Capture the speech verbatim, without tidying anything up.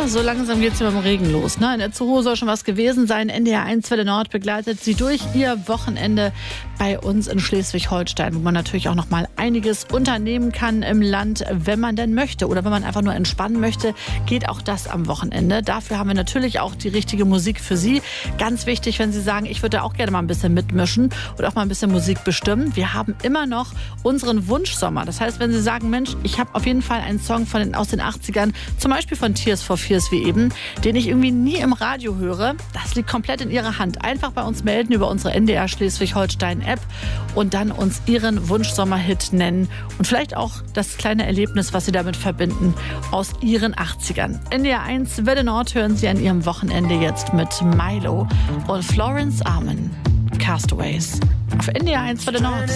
Ja, so langsam geht's hier beim Regen los. Ne? In Itzehoe soll schon was gewesen sein. N D R eins Welle Nord begleitet sie durch ihr Wochenende bei uns in Schleswig-Holstein, wo man natürlich auch noch mal einiges unternehmen kann im Land, wenn man denn möchte. Oder wenn man einfach nur entspannen möchte, geht auch das am Wochenende. Dafür haben wir natürlich auch die richtige Musik für Sie. Ganz wichtig, wenn Sie sagen, ich würde auch gerne mal ein bisschen mitmischen oder auch mal ein bisschen Musik bestimmen. Wir haben immer noch unseren Wunschsommer. Das heißt, wenn Sie sagen, Mensch, ich habe auf jeden Fall einen Song von den, aus den achtzigern, zum Beispiel von Tears for Fears wie eben, den ich irgendwie nie im Radio höre, das liegt komplett in Ihrer Hand. Einfach bei uns melden über unsere N D R Schleswig-Holstein-App und dann uns Ihren Wunsch-Sommerhit nennen und vielleicht auch das kleine Erlebnis, was Sie damit verbinden, aus Ihren achtzigern. N D R eins Welle Nord hören Sie an Ihrem Wochenende jetzt mit Milo und Florence Armin. Castaways auf N D R eins Welle Nord.